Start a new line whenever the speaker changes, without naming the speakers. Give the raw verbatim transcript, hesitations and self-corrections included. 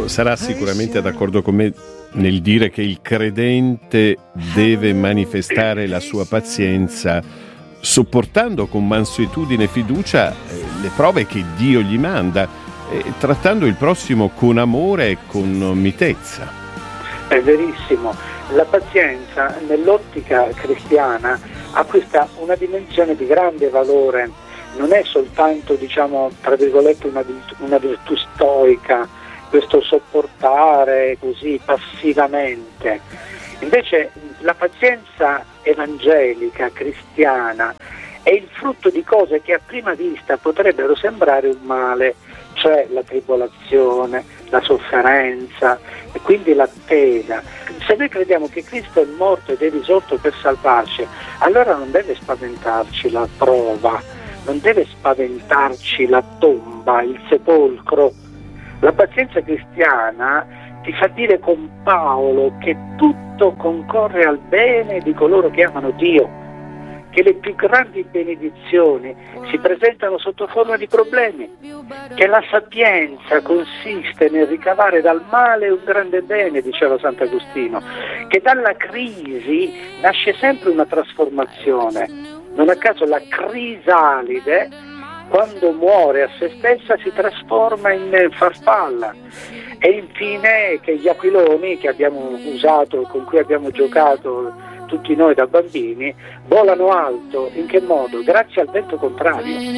Ecco, sarà sicuramente d'accordo con me nel dire che il credente deve manifestare la sua pazienza sopportando con mansuetudine e fiducia eh, le prove che Dio gli manda e trattando il prossimo con amore e con mitezza.
È verissimo, la pazienza nell'ottica cristiana acquista una dimensione di grande valore, non è soltanto, diciamo, tra virgolette una, una virtù stoica, questo sopportare così passivamente. Invece la pazienza evangelica, cristiana, è il frutto di cose che a prima vista potrebbero sembrare un male, cioè la tribolazione, la sofferenza e quindi l'attesa. Se noi crediamo che Cristo è morto ed è risorto per salvarci, allora non deve spaventarci la prova, non deve spaventarci la tomba, il sepolcro. La pazienza cristiana ti fa dire con Paolo che tutto concorre al bene di coloro che amano Dio, che le più grandi benedizioni si presentano sotto forma di problemi, che la sapienza consiste nel ricavare dal male un grande bene, diceva Sant'Agostino, che dalla crisi nasce sempre una trasformazione. Non a caso la crisalide, quando muore a se stessa, si trasforma in farfalla. E infine che gli aquiloni che abbiamo usato, con cui abbiamo giocato tutti noi da bambini, volano alto. In che modo? Grazie al vento contrario.